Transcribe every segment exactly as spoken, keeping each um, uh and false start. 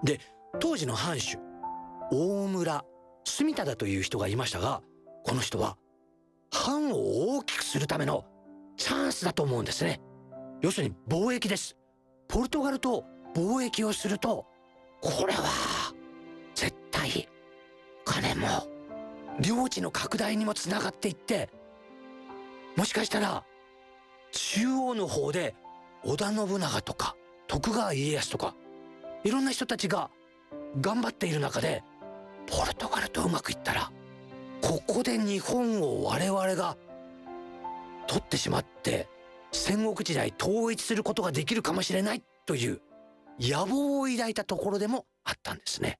で、当時の藩主大村住忠という人がいましたが、この人は藩を大きくするためのチャンスだと思うんですね。要するに貿易です。ポルトガルと貿易をすると、これは絶対金も領地の拡大にもつながっていって、もしかしたら中央の方で織田信長とか徳川家康とかいろんな人たちが頑張っている中で、ポルトガルとうまくいったら、ここで日本を我々が取ってしまって戦国時代統一することができるかもしれないという野望を抱いたところでもあったんですね。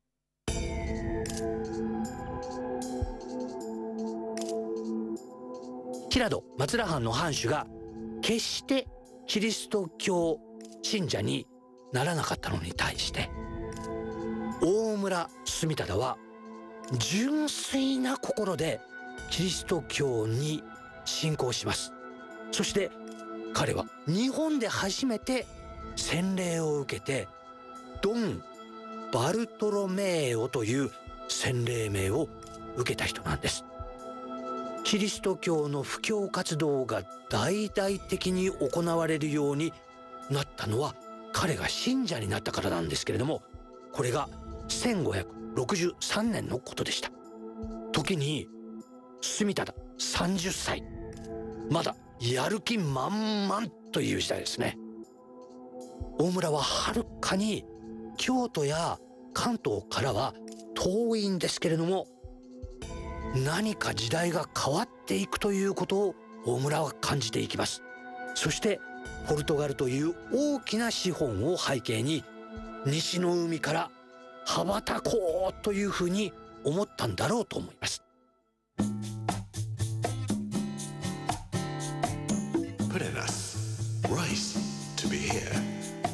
平戸松浦藩の藩主が決してキリスト教信者にならなかったのに対して、大村住忠は純粋な心でキリスト教に信仰します。そして彼は日本で初めて洗礼を受けてドン・バルトロメーオという洗礼名を受けた人なんです。キリスト教の布教活動が大々的に行われるようになったのは彼が信者になったからなんですけれども、これがせんごひゃくろくじゅうさんねんのことでした。時に住忠さんじゅっさい、まだやる気満々という時代ですね。大村ははるかに京都や関東からは遠いんですけれども、何か時代が変わっていくということを大村は感じていきます。そしてポルトガルという大きな資本を背景に西の海から羽ばたこうというふうに思ったんだろうと思います。 Put in us